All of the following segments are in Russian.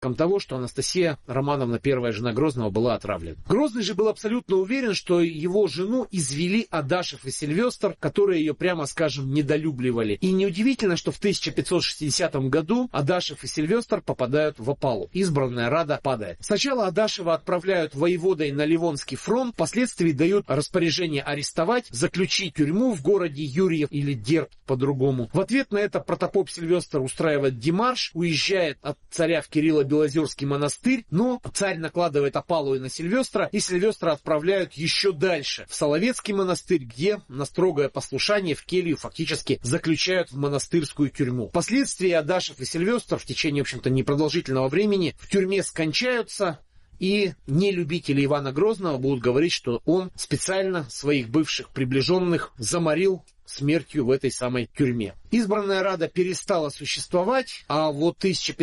того, что Анастасия Романовна, первая жена Грозного, была отравлена. Грозный же был абсолютно уверен, что его жену извели Адашев и Сильвестр, которые ее, прямо скажем, недолюбливали. И неудивительно, что в 1560 году Адашев и Сильвестр попадают в опалу. Избранная Рада падает. Сначала Адашева отправляют воеводой на Ливонский фронт, впоследствии дают распоряжение арестовать, заключить тюрьму в городе Юрьев или Дербт по-другому. В ответ на это протопоп Сильвестр устраивает демарш, уезжает от царя в Кирилло-Белозерский монастырь, но царь накладывает опалу и на Сильвестра, и Сильвестра отправляют еще дальше, в Соловецкий монастырь, где на строгое послушание в келью фактически заключают в монастырскую тюрьму. Впоследствии Адашев и Сильвестр в течение, в общем-то, непродолжительного времени в тюрьме скончаются, и нелюбители Ивана Грозного будут говорить, что он специально своих бывших приближенных заморил смертью в этой самой тюрьме. Избранная Рада перестала существовать, а вот в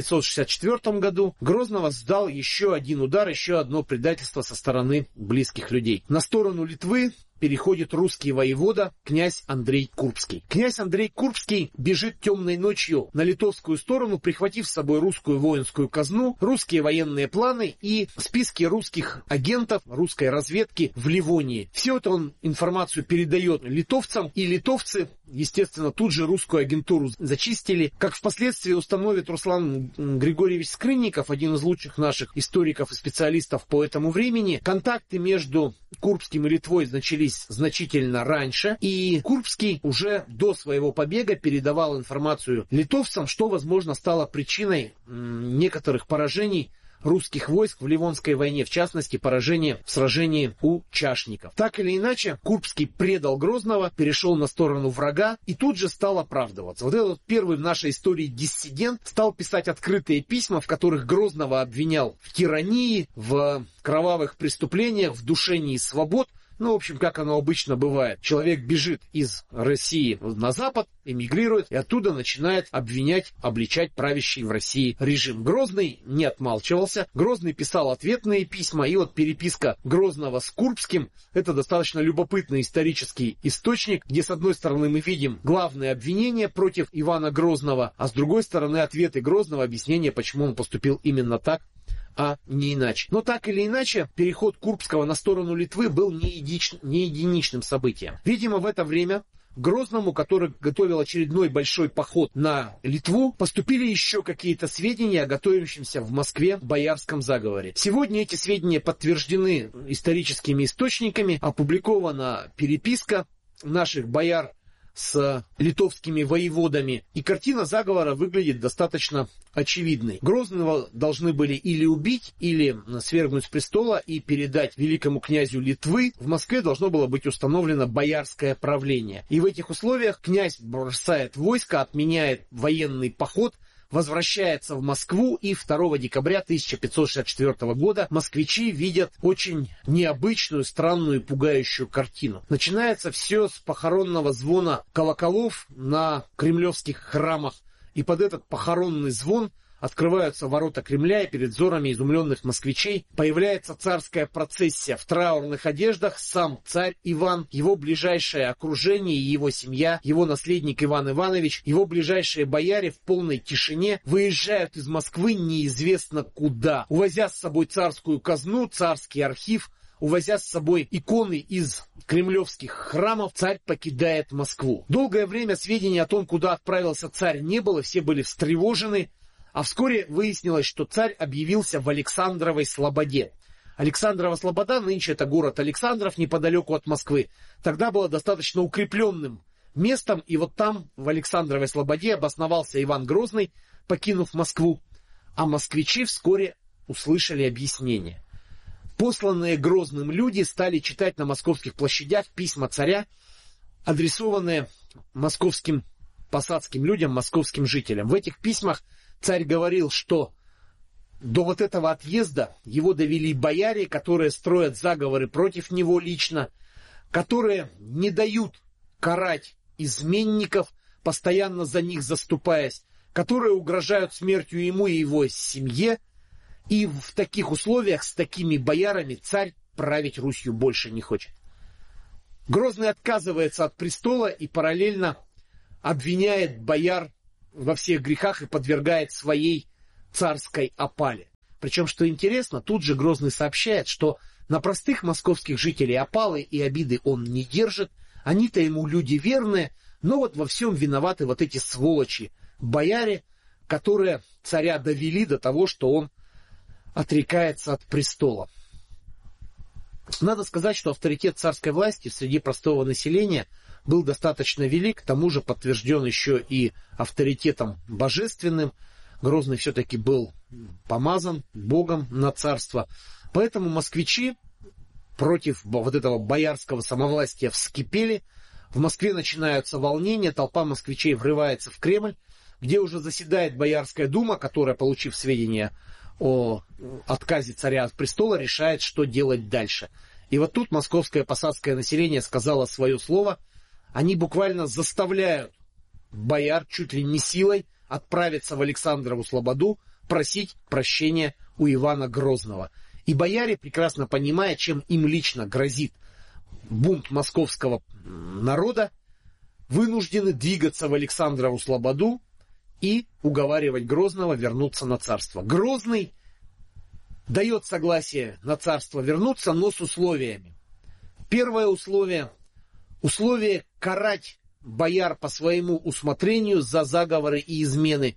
1564 году Грозного сдал еще один удар, еще одно предательство со стороны близких людей. На сторону Литвы переходит русский воевода князь Андрей Курбский. Князь Андрей Курбский бежит темной ночью на литовскую сторону, прихватив с собой русскую воинскую казну, русские военные планы и списки русских агентов русской разведки в Ливонии. Все это он информацию передает литовцам, и литовцы, естественно, тут же русскую агентуру зачистили. Как впоследствии установит Руслан Григорьевич Скрынников, один из лучших наших историков и специалистов по этому времени, контакты между Курбским и Литвой начались значительно раньше, и Курбский уже до своего побега передавал информацию литовцам, что, возможно, стало причиной некоторых поражений русских войск в Ливонской войне, в частности, поражение в сражении у Чашников. Так или иначе, Курбский предал Грозного, перешел на сторону врага и тут же стал оправдываться. Вот этот первый в нашей истории диссидент стал писать открытые письма, в которых Грозного обвинял в тирании, в кровавых преступлениях, в душении свобод. Ну, в общем, как оно обычно бывает. Человек бежит из России на Запад, эмигрирует, и оттуда начинает обвинять, обличать правящий в России режим. Грозный не отмалчивался. Грозный писал ответные письма, и вот переписка Грозного с Курбским — это достаточно любопытный исторический источник, где, с одной стороны, мы видим главные обвинения против Ивана Грозного, а с другой стороны, ответы Грозного, объяснение, почему он поступил именно так, а не иначе. Но так или иначе, переход Курбского на сторону Литвы был не единичным событием. Видимо, в это время Грозному, который готовил очередной большой поход на Литву, поступили еще какие-то сведения о готовящемся в Москве боярском заговоре. Сегодня эти сведения подтверждены историческими источниками, опубликована переписка наших бояр с литовскими воеводами, и картина заговора выглядит достаточно очевидной. Грозного должны были или убить, или свергнуть с престола и передать великому князю Литвы. В Москве должно было быть установлено боярское правление. И в этих условиях князь бросает войско, отменяет военный поход, возвращается в Москву, и 2 декабря 1564 года москвичи видят очень необычную, странную и пугающую картину. Начинается все с похоронного звона колоколов на кремлевских храмах, и под этот похоронный звон открываются ворота Кремля, и перед взорами изумленных москвичей появляется царская процессия в траурных одеждах, сам царь Иван, его ближайшее окружение и его семья, его наследник Иван Иванович, его ближайшие бояре в полной тишине выезжают из Москвы неизвестно куда, увозя с собой царскую казну, царский архив. Увозя с собой иконы из кремлевских храмов, царь покидает Москву. Долгое время сведений о том, куда отправился царь, не было, все были встревожены. А вскоре выяснилось, что царь объявился в Александровой Слободе. Александрова Слобода, нынче это город Александров, неподалеку от Москвы, тогда было достаточно укрепленным местом, и вот там, в Александровой Слободе, обосновался Иван Грозный, покинув Москву. А москвичи вскоре услышали объяснение. Посланные Грозным люди стали читать на московских площадях письма царя, адресованные московским посадским людям, московским жителям. В этих письмах царь говорил, что до вот этого отъезда его довели бояре, которые строят заговоры против него лично, которые не дают карать изменников, постоянно за них заступаясь, которые угрожают смертью ему и его семье. И в таких условиях с такими боярами царь править Русью больше не хочет. Грозный отказывается от престола и параллельно обвиняет бояр во всех грехах и подвергает своей царской опале. Причем, что интересно, тут же Грозный сообщает, что на простых московских жителей опалы и обиды он не держит, они-то ему люди верные, но вот во всем виноваты вот эти сволочи, бояре, которые царя довели до того, что он отрекается от престола. Надо сказать, что авторитет царской власти среди простого населения был достаточно велик, к тому же подтвержден еще и авторитетом божественным. Грозный все-таки был помазан Богом на царство. Поэтому москвичи против вот этого боярского самовластия вскипели. В Москве начинаются волнения, толпа москвичей врывается в Кремль, где уже заседает Боярская дума, которая, получив сведения о отказе царя от престола, решает, что делать дальше. И вот тут московское посадское население сказало свое слово. Они буквально заставляют бояр чуть ли не силой отправиться в Александрову слободу просить прощения у Ивана Грозного. И бояре, прекрасно понимая, чем им лично грозит бунт московского народа, вынуждены двигаться в Александрову слободу и уговаривать Грозного вернуться на царство. Грозный дает согласие на царство вернуться, но с условиями. Первое условие карать бояр по своему усмотрению за заговоры и измены,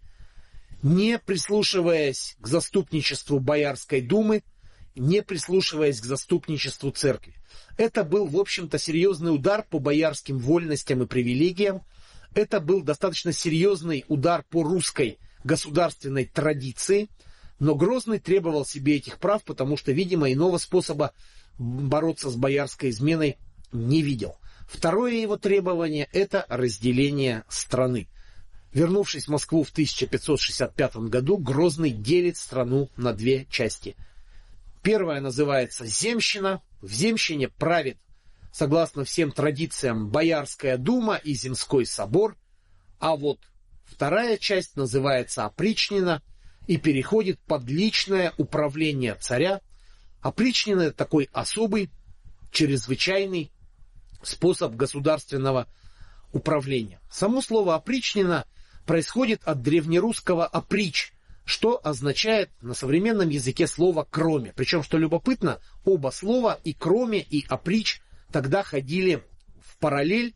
не прислушиваясь к заступничеству Боярской думы, не прислушиваясь к заступничеству церкви. Это был, в общем-то, серьезный удар по боярским вольностям и привилегиям. Это был достаточно серьезный удар по русской государственной традиции. Но Грозный требовал себе этих прав, потому что, видимо, иного способа бороться с боярской изменой не видел. Второе его требование – это разделение страны. Вернувшись в Москву в 1565 году, Грозный делит страну на две части. Первая называется Земщина. В Земщине правит, согласно всем традициям, Боярская дума и Земской собор. А вот вторая часть называется Опричнина и переходит под личное управление царя. Опричнина – это такой особый, чрезвычайный способ государственного управления. Само слово «опричнина» происходит от древнерусского «оприч», что означает на современном языке слово «кроме». Причем, что любопытно, оба слова, и «кроме», и «оприч», тогда ходили в параллель.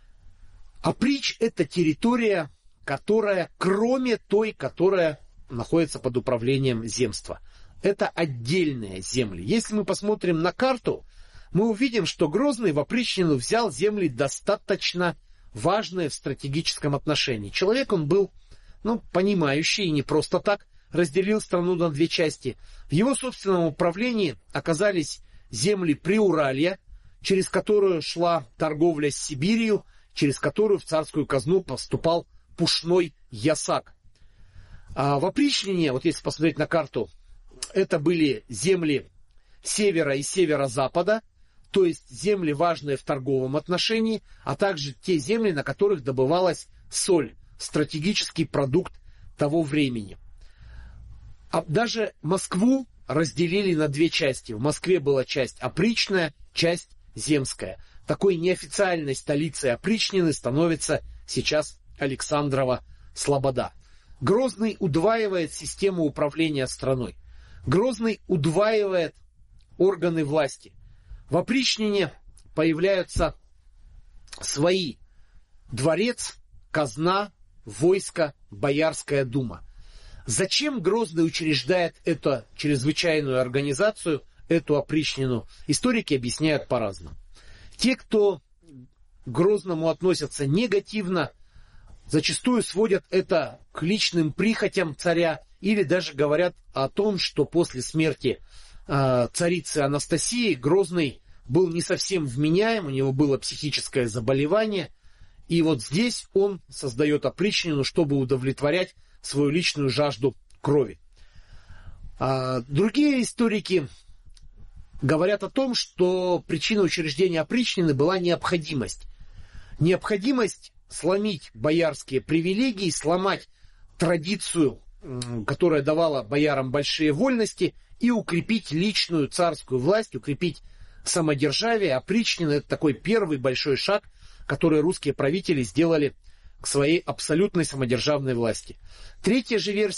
Оприч – это территория, которая кроме той, которая находится под управлением земства. Это отдельные земли. Если мы посмотрим на карту, мы увидим, что Грозный в опричнину взял земли достаточно важные в стратегическом отношении. Человек он был, понимающий, и не просто так разделил страну на две части. В его собственном управлении оказались земли Приуралья, через которую шла торговля с Сибирью, через которую в царскую казну поступал пушной ясак. А в опричнине, вот если посмотреть на карту, это были земли севера и северо-запада, то есть земли, важные в торговом отношении, а также те земли, на которых добывалась соль, стратегический продукт того времени. А даже Москву разделили на две части. В Москве была часть опричная, часть земская. Такой неофициальной столицей опричнины становится сейчас Александрова слобода. Грозный удваивает систему управления страной. Грозный удваивает органы власти. В опричнине появляются свои дворец, казна, войско, Боярская дума. Зачем Грозный учреждает эту чрезвычайную организацию, эту опричнину, историки объясняют по-разному. Те, кто к Грозному относятся негативно, зачастую сводят это к личным прихотям царя или даже говорят о том, что после смерти царицы Анастасии Грозный был не совсем вменяем, у него было психическое заболевание, и вот здесь он создает опричнину, чтобы удовлетворять свою личную жажду крови. Другие историки говорят о том, что причиной учреждения опричнины была необходимость. Необходимость сломить боярские привилегии, сломать традицию, которая давала боярам большие вольности, и укрепить личную царскую власть, укрепить самодержавие. Опричнина – это такой первый большой шаг, который русские правители сделали к своей абсолютной самодержавной власти. Третья же версия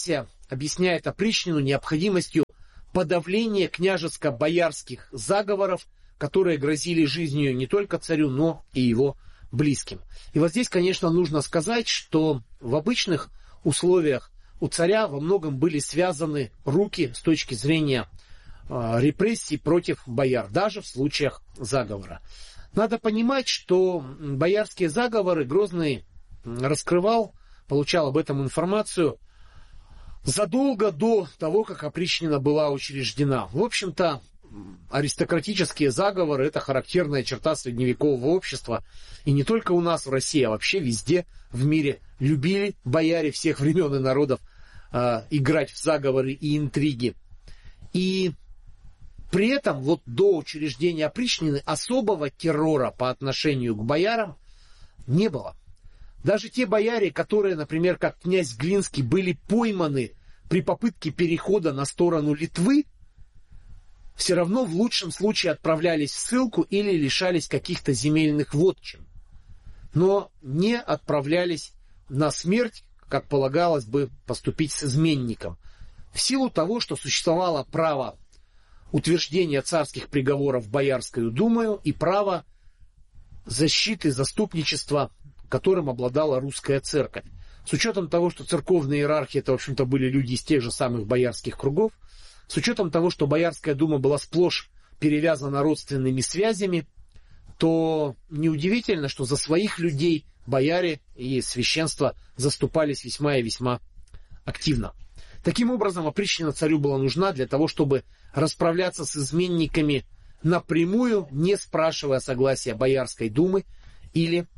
объясняет опричнину необходимостью подавления княжеско-боярских заговоров, которые грозили жизнью не только царю, но и его близким. И вот здесь, конечно, нужно сказать, что в обычных условиях у царя во многом были связаны руки с точки зрения репрессий против бояр, даже в случаях заговора. Надо понимать, что боярские заговоры Грозный раскрывал, получал об этом информацию задолго до того, как опричнина была учреждена. В общем-то, аристократические заговоры – это характерная черта средневекового общества. И не только у нас в России, а вообще везде в мире любили бояре всех времен и народов играть в заговоры и интриги. И при этом вот до учреждения опричнины особого террора по отношению к боярам не было. Даже те бояре, которые, например, как князь Глинский, были пойманы при попытке перехода на сторону Литвы, все равно в лучшем случае отправлялись в ссылку или лишались каких-то земельных вотчин. Но не отправлялись на смерть, как полагалось бы поступить с изменником. В силу того, что существовало право утверждения царских приговоров Боярскою думою и право защиты, заступничества, которым обладала русская церковь. С учетом того, что церковные иерархи это, в общем-то, были люди из тех же самых боярских кругов, с учетом того, что Боярская дума была сплошь перевязана родственными связями, то неудивительно, что за своих людей бояре и священство заступались весьма и весьма активно. Таким образом, опричнина царю была нужна для того, чтобы расправляться с изменниками напрямую, не спрашивая согласия Боярской думы или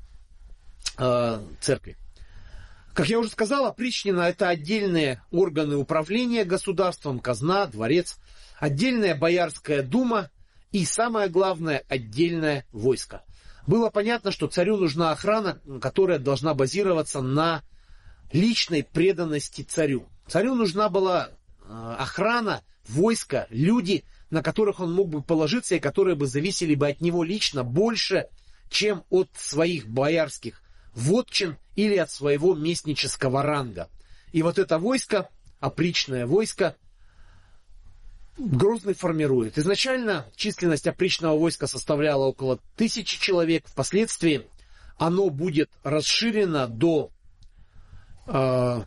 церкви. Как я уже сказал, опричнина – это отдельные органы управления государством, казна, дворец, отдельная Боярская дума и, самое главное, отдельное войско. Было понятно, что царю нужна охрана, которая должна базироваться на личной преданности царю. Царю нужна была охрана, войско, люди, на которых он мог бы положиться и которые бы зависели бы от него лично больше, чем от своих боярских вотчин или от своего местнического ранга. И вот это войско, опричное войско, Грозный формирует. Изначально численность опричного войска составляла около 1000 человек. Впоследствии оно будет расширено до 5-6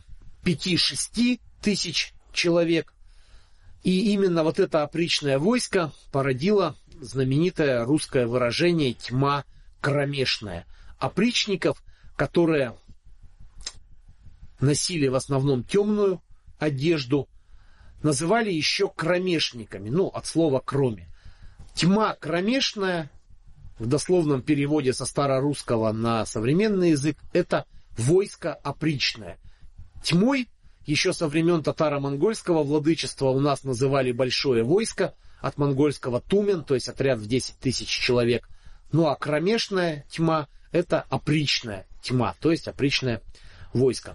тысяч человек. И именно вот это опричное войско породило знаменитое русское выражение «тьма кромешная». Опричников, которые носили в основном темную одежду, называли еще кромешниками, от слова «кроме». Тьма кромешная, в дословном переводе со старорусского на современный язык, это войско опричное. Тьмой еще со времен татаро-монгольского владычества у нас называли большое войско, от монгольского тумен, то есть отряд в 10 тысяч человек. Ну а кромешная тьма – это опричная тьма, то есть опричное войско.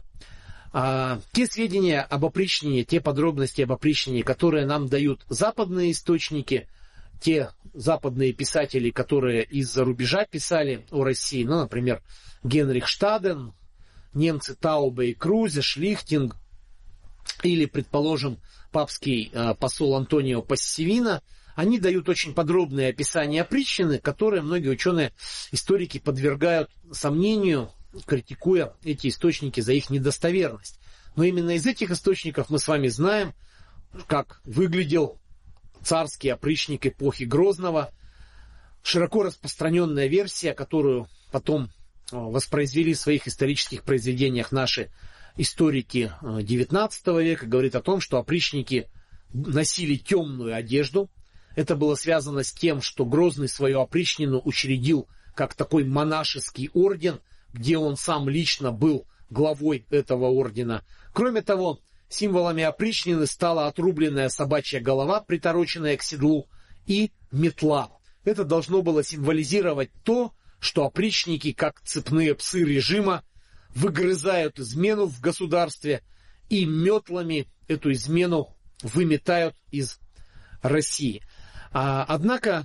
Те сведения об опричнине, те подробности об опричнине, которые нам дают западные источники, те западные писатели, которые из-за рубежа писали о России, например, Генрих Штаден, немцы Таубе и Крузе, Шлихтинг, или, предположим, папский посол Антонио Пассивино, они дают очень подробные описания опричнины, которые многие ученые-историки подвергают сомнению, критикуя эти источники за их недостоверность. Но именно из этих источников мы с вами знаем, как выглядел царский опричник эпохи Грозного. Широко распространенная версия, которую потом воспроизвели в своих исторических произведениях наши историки XIX века, говорит о том, что опричники носили темную одежду. Это было связано с тем, что Грозный свою опричнину учредил как такой монашеский орден, где он сам лично был главой этого ордена. Кроме того, символами опричнины стала отрубленная собачья голова, притороченная к седлу, и метла. Это должно было символизировать то, что опричники, как цепные псы режима, выгрызают измену в государстве и метлами эту измену выметают из России. Однако,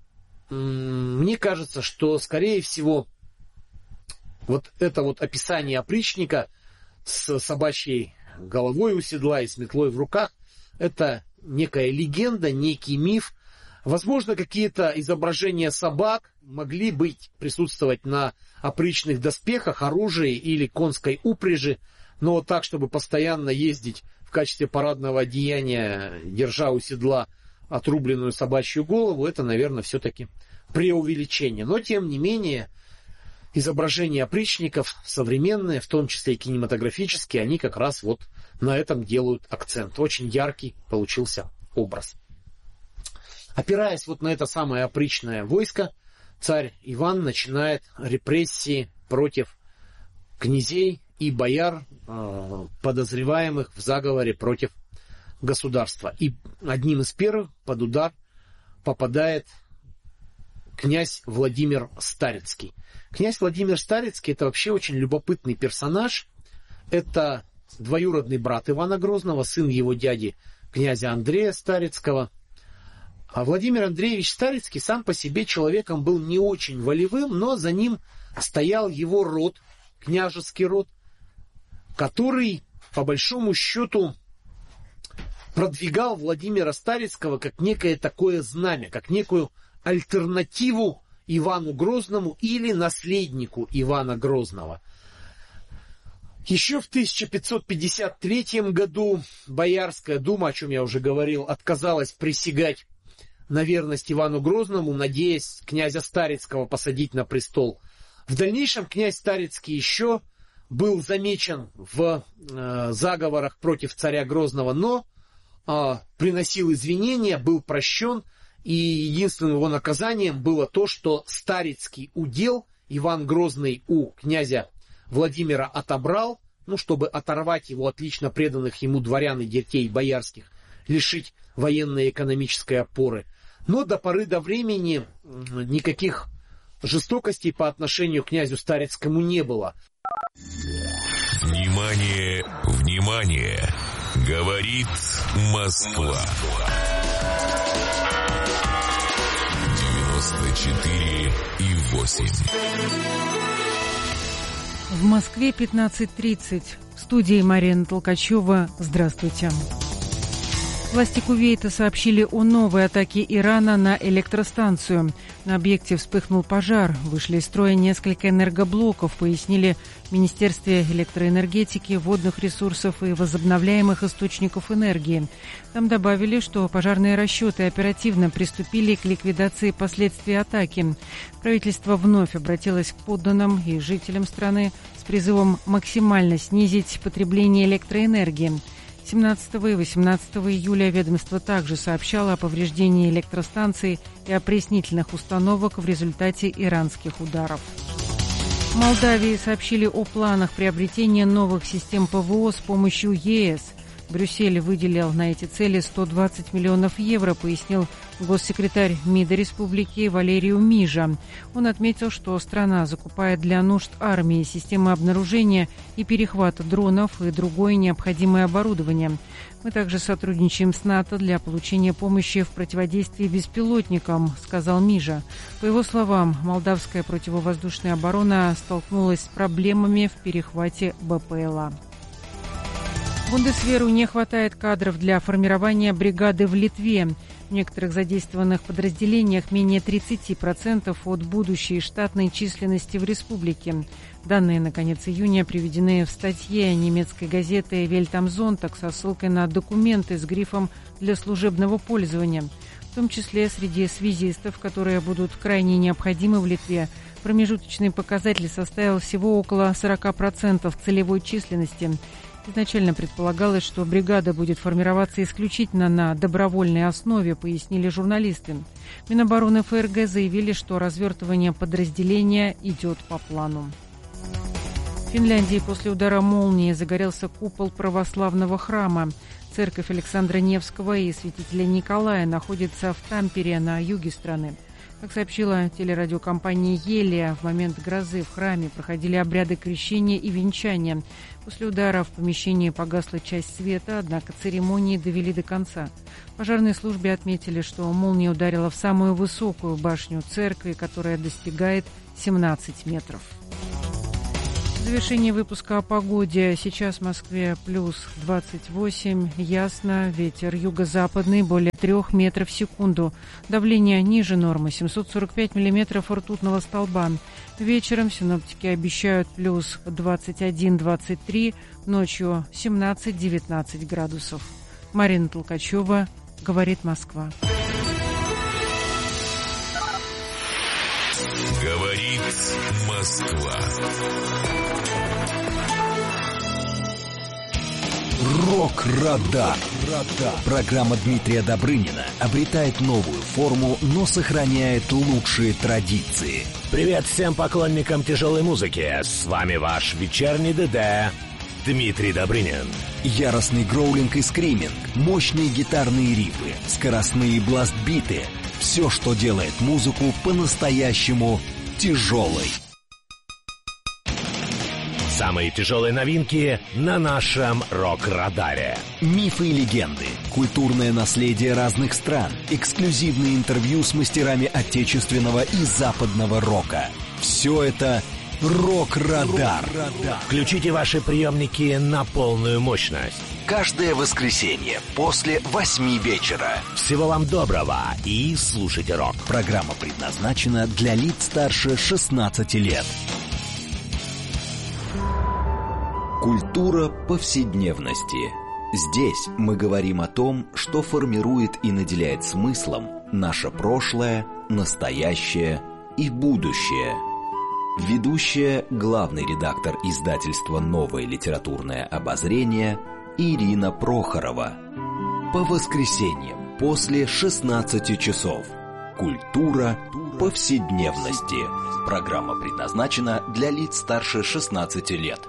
мне кажется, что, скорее всего, вот это вот описание опричника с собачьей головой у седла и с метлой в руках. Это некая легенда, некий миф. Возможно, какие-то изображения собак могли присутствовать на опричных доспехах, оружии или конской упряжи, но так, чтобы постоянно ездить в качестве парадного одеяния, держа у седла отрубленную собачью голову, это, наверное, все-таки преувеличение. Но, тем не менее, изображения опричников современные, в том числе и кинематографические, они как раз вот на этом делают акцент. Очень яркий получился образ. Опираясь вот на это самое опричное войско, царь Иван начинает репрессии против князей и бояр, подозреваемых в заговоре против государства. И одним из первых под удар попадает князь Владимир Старицкий. Князь Владимир Старицкий — это вообще очень любопытный персонаж. Это двоюродный брат Ивана Грозного, сын его дяди князя Андрея Старицкого. А Владимир Андреевич Старицкий сам по себе человеком был не очень волевым, но за ним стоял его род, княжеский род, который, по большому счету, продвигал Владимира Старицкого как некое такое знамя, как некую альтернативу Ивану Грозному или наследнику Ивана Грозного. Еще в 1553 году Боярская дума, о чем я уже говорил, отказалась присягать на верность Ивану Грозному, надеясь князя Старицкого посадить на престол. В дальнейшем князь Старицкий еще был замечен в заговорах против царя Грозного, но приносил извинения, был прощен, и единственным его наказанием было то, что Старицкий удел Иван Грозный у князя Владимира отобрал, чтобы оторвать его от лично преданных ему дворян и детей боярских, лишить военной и экономической опоры. Но до поры до времени никаких жестокостей по отношению к князю Старицкому не было. Внимание, внимание! Говорит Москва. 94,8. В Москве 15:30. В студии Марина Толкачева. Здравствуйте. Власти Кувейта сообщили о новой атаке Ирана на электростанцию. На объекте вспыхнул пожар. Вышли из строя несколько энергоблоков, пояснили в Министерстве электроэнергетики, водных ресурсов и возобновляемых источников энергии. Там добавили, что пожарные расчеты оперативно приступили к ликвидации последствий атаки. Правительство вновь обратилось к подданным и жителям страны с призывом максимально снизить потребление электроэнергии. 17 и 18 июля ведомство также сообщало о повреждении электростанций и опреснительных установок в результате иранских ударов. В Молдавии сообщили о планах приобретения новых систем ПВО с помощью ЕС. Брюссель выделил на эти цели 120 миллионов евро, пояснил госсекретарь МИДа республики Валерию Мижа. Он отметил, что страна закупает для нужд армии системы обнаружения и перехвата дронов и другое необходимое оборудование. Мы также сотрудничаем с НАТО для получения помощи в противодействии беспилотникам, сказал Мижа. По его словам, молдавская противовоздушная оборона столкнулась с проблемами в перехвате БПЛА. Бундесверу не хватает кадров для формирования бригады в Литве. В некоторых задействованных подразделениях менее 30% от будущей штатной численности в республике. Данные на конец июня приведены в статье немецкой газеты «Welt am Sonntag» со ссылкой на документы с грифом «для служебного пользования». В том числе среди связистов, которые будут крайне необходимы в Литве, промежуточный показатель составил всего около 40% целевой численности. Изначально предполагалось, что бригада будет формироваться исключительно на добровольной основе, пояснили журналисты. Минобороны ФРГ заявили, что развертывание подразделения идет по плану. В Финляндии после удара молнии загорелся купол православного храма. Церковь Александра Невского и святителя Николая находится в Тампере на юге страны. Как сообщила телерадиокомпания «Елия», в момент грозы в храме проходили обряды крещения и венчания. После удара в помещении погасла часть света, однако церемонии довели до конца. В пожарной службе отметили, что молния ударила в самую высокую башню церкви, которая достигает 17 метров. В завершение выпуска о погоде. Сейчас в Москве плюс 28, ясно, ветер юго-западный, более 3 метров в секунду. Давление ниже нормы, 745 миллиметров ртутного столба. Вечером синоптики обещают плюс 21-23, ночью 17-19 градусов. Марина Толкачева, говорит Москва. Говорит Москва. Рок-радар. Программа Дмитрия Добрынина обретает новую форму, но сохраняет лучшие традиции. Привет всем поклонникам тяжелой музыки. С вами ваш вечерний ДД Дмитрий Добрынин. Яростный гроулинг и скриминг, мощные гитарные рифы, скоростные бластбиты. Все, что делает музыку по-настоящему тяжелой. Самые тяжелые новинки на нашем рок-радаре. Мифы и легенды, культурное наследие разных стран, эксклюзивные интервью с мастерами отечественного и западного рока. Все это Рок-радар. Включите ваши приемники на полную мощность. Каждое воскресенье после 8 вечера. Всего вам доброго и слушайте рок. Программа предназначена для лиц старше 16 лет. Культура повседневности. Здесь мы говорим о том, что формирует и наделяет смыслом наше прошлое, настоящее и будущее. Ведущая, главный редактор издательства «Новое литературное обозрение» Ирина Прохорова. По воскресеньям после 16 часов. Культура повседневности. Программа предназначена для лиц старше 16 лет.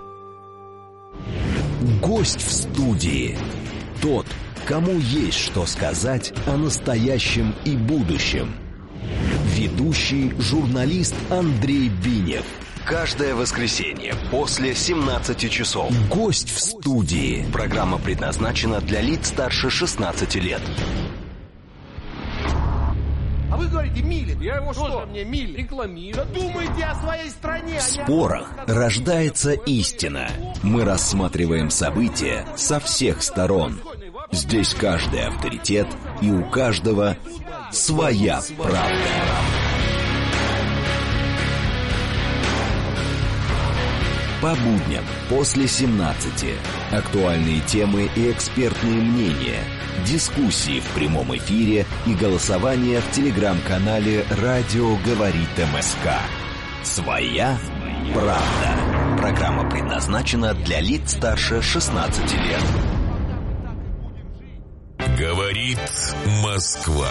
Гость в студии. Тот, кому есть что сказать о настоящем и будущем. Ведущий журналист Андрей Бинев. Каждое воскресенье после 17 часов. Гость в студии. Программа предназначена для лиц старше 16 лет. А вы говорите, Милин. Я его что? Мне Милин рекламирую. Да думайте о своей стране. В спорах рождается истина. Мы рассматриваем события со всех сторон. Здесь каждый авторитет, и у каждого своя правда. По будням после 17. Актуальные темы и экспертные мнения. Дискуссии в прямом эфире и голосование в телеграм-канале «Радио говорит МСК». Своя правда. Программа предназначена для лиц старше 16 лет. Говорит Москва.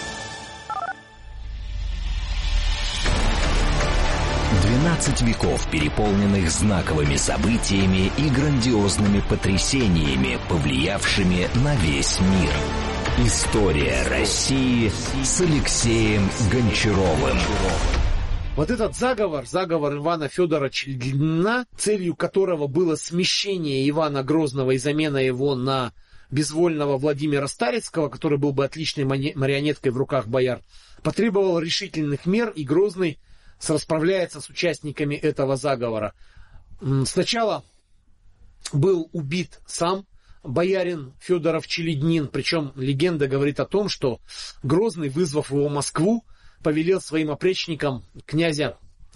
12 веков, переполненных знаковыми событиями и грандиозными потрясениями, повлиявшими на весь мир. История России с Алексеем Гончаровым. Вот этот заговор Ивана Федоровича Ильина, целью которого было смещение Ивана Грозного и замена его на безвольного Владимира Старицкого, который был бы отличной марионеткой в руках бояр, потребовал решительных мер, и Грозный расправляется с участниками этого заговора. Сначала был убит сам боярин Федоров Челеднин, причем легенда говорит о том, что Грозный, вызвав его в Москву, повелел своим опричникам князя,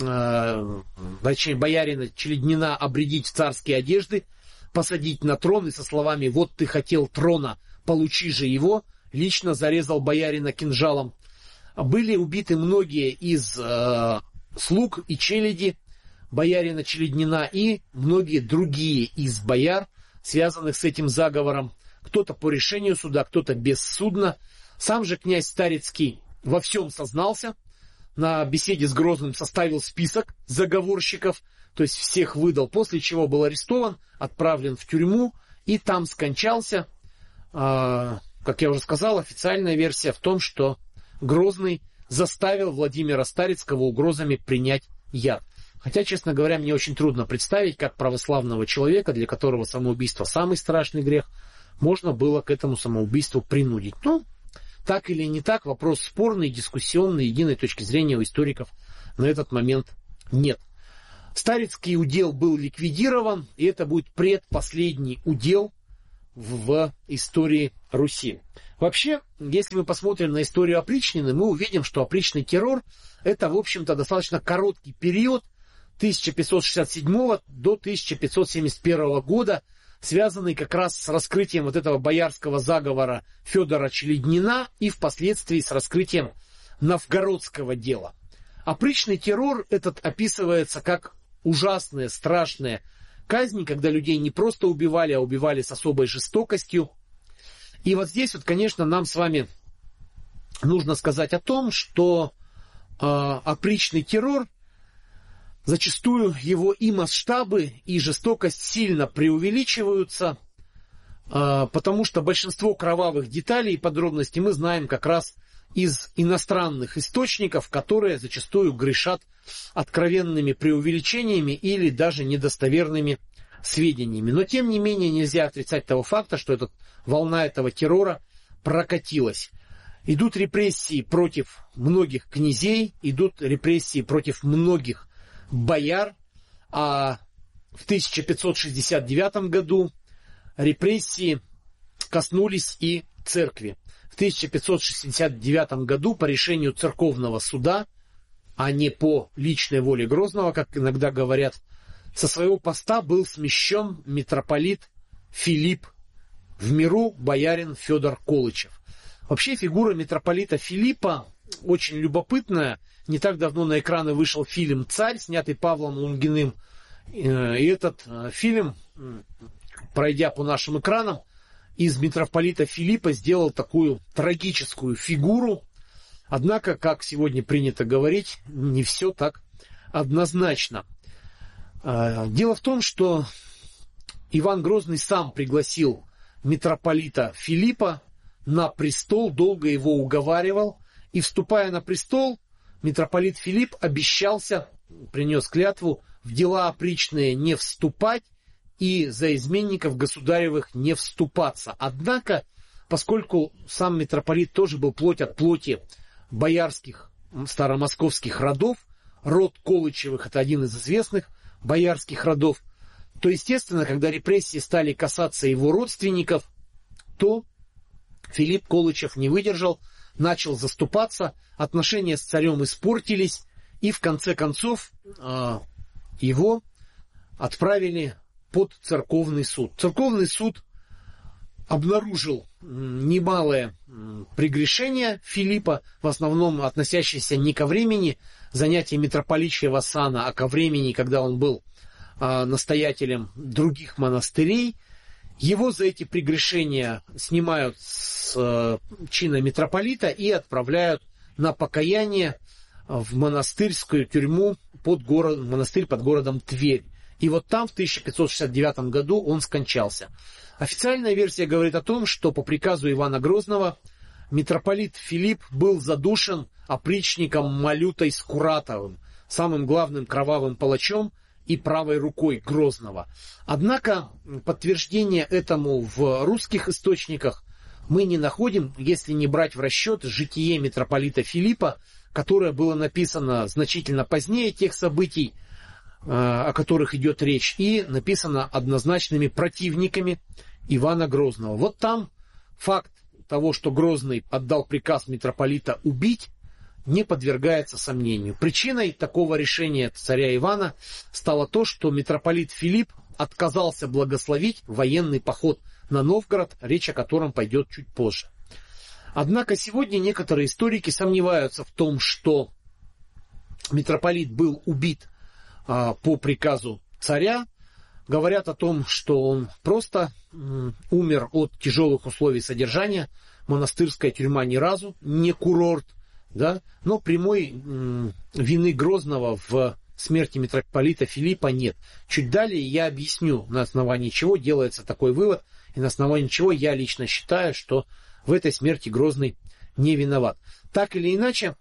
боярина Челеднина обрядить в царские одежды, посадить на трон и со словами «Вот ты хотел трона, получи же его», лично зарезал боярина кинжалом. Были убиты многие из слуг и челяди боярина Челеднина и многие другие из бояр, связанных с этим заговором. Кто-то по решению суда, кто-то бессудно. Сам же князь Старицкий во всем сознался. На беседе с Грозным составил список заговорщиков, то есть всех выдал, после чего был арестован, отправлен в тюрьму и там скончался. Как я уже сказал, официальная версия в том, что Грозный заставил Владимира Старицкого угрозами принять яд. Хотя, честно говоря, мне очень трудно представить, как православного человека, для которого самоубийство самый страшный грех, можно было к этому самоубийству принудить. Ну, так или не так, вопрос спорный, дискуссионный, единой точки зрения у историков на этот момент нет. Старицкий удел был ликвидирован, и это будет предпоследний удел в истории Руси. Вообще, если мы посмотрим на историю опричнины, мы увидим, что опричный террор – это, в общем-то, достаточно короткий период 1567 до 1571 года, связанный как раз с раскрытием вот этого боярского заговора Федора Челеднина и впоследствии с раскрытием новгородского дела. Опричный террор этот описывается как ужасные, страшные казни, когда людей не просто убивали, а убивали с особой жестокостью. И вот здесь, вот, конечно, нам с вами нужно сказать о том, что опричный террор, зачастую его и масштабы, и жестокость сильно преувеличиваются, потому что большинство кровавых деталей и подробностей мы знаем как раз из иностранных источников, которые зачастую грешат откровенными преувеличениями или даже недостоверными сведениями. Но тем не менее нельзя отрицать того факта, что волна этого террора прокатилась. Идут репрессии против многих князей, идут репрессии против многих бояр, а в 1569 году репрессии коснулись и церкви. В 1569 году по решению церковного суда, а не по личной воле Грозного, как иногда говорят, со своего поста был смещен митрополит Филипп, в миру боярин Федор Колычев. Вообще фигура митрополита Филиппа очень любопытная. Не так давно на экраны вышел фильм «Царь», снятый Павлом Лунгиным. И этот фильм, пройдя по нашим экранам, из митрополита Филиппа сделал такую трагическую фигуру. Однако, как сегодня принято говорить, не все так однозначно. Дело в том, что Иван Грозный сам пригласил митрополита Филиппа на престол, долго его уговаривал. И, вступая на престол, митрополит Филипп обещался, принес клятву, в дела опричные не вступать и за изменников государевых не вступаться. Однако, поскольку сам митрополит тоже был плоть от плоти боярских старомосковских родов, род Колычевых – это один из известных боярских родов, то, естественно, когда репрессии стали касаться его родственников, то Филипп Колычев не выдержал, начал заступаться, отношения с царем испортились, и в конце концов его отправили под церковный суд. Церковный суд обнаружил немалое прегрешение Филиппа, в основном относящееся не ко времени занятия митрополичьего сана, а ко времени, когда он был настоятелем других монастырей. Его за эти прегрешения снимают с чина митрополита и отправляют на покаяние в монастырскую тюрьму монастырь под городом Тверь. И вот там в 1569 году он скончался. Официальная версия говорит о том, что по приказу Ивана Грозного митрополит Филипп был задушен опричником Малютой Скуратовым, самым главным кровавым палачом и правой рукой Грозного. Однако подтверждения этому в русских источниках мы не находим, если не брать в расчет житие митрополита Филиппа, которое было написано значительно позднее тех событий, о которых идет речь, и написано однозначными противниками Ивана Грозного. Вот там факт того, что Грозный отдал приказ митрополита убить, не подвергается сомнению. Причиной такого решения царя Ивана стало то, что митрополит Филипп отказался благословить военный поход на Новгород, речь о котором пойдет чуть позже. Однако сегодня некоторые историки сомневаются в том, что митрополит был убит по приказу царя. Говорят о том, что он просто умер от тяжелых условий содержания. Монастырская тюрьма ни разу не курорт, да? Но прямой вины Грозного в смерти митрополита Филиппа нет. Чуть далее я объясню, на основании чего делается такой вывод, и на основании чего я лично считаю, что в этой смерти Грозный не виноват. Так или иначе,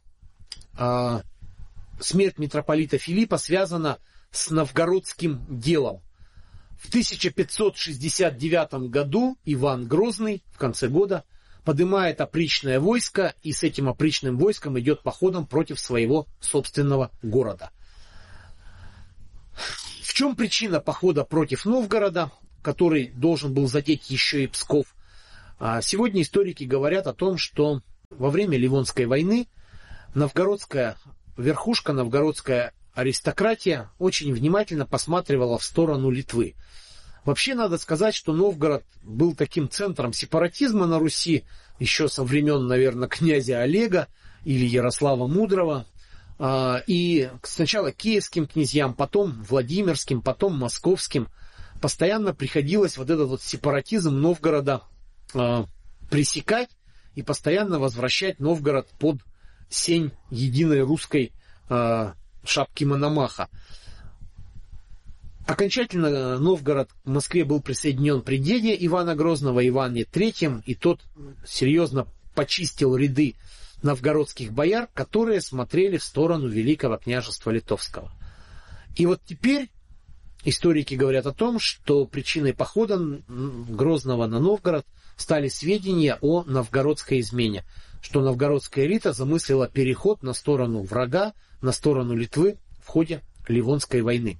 смерть митрополита Филиппа связана с новгородским делом. В 1569 году Иван Грозный в конце года поднимает опричное войско, и с этим опричным войском идет походом против своего собственного города. В чем причина похода против Новгорода, который должен был задеть еще и Псков? Сегодня историки говорят о том, что во время Ливонской войны новгородская верхушка, новгородская аристократия очень внимательно посматривала в сторону Литвы. Вообще надо сказать, что Новгород был таким центром сепаратизма на Руси еще со времен, наверное, князя Олега или Ярослава Мудрого. И сначала киевским князьям, потом Владимирским, потом московским постоянно приходилось вот этот вот сепаратизм Новгорода пресекать и постоянно возвращать Новгород под сень единой русской шапки Мономаха. Окончательно Новгород к Москве был присоединен при деде Ивана Грозного, Иване III, и тот серьезно почистил ряды новгородских бояр, которые смотрели в сторону Великого княжества Литовского. И вот теперь историки говорят о том, что причиной похода Грозного на Новгород стали сведения о новгородской измене, что новгородская элита замыслила переход на сторону врага, на сторону Литвы в ходе Ливонской войны.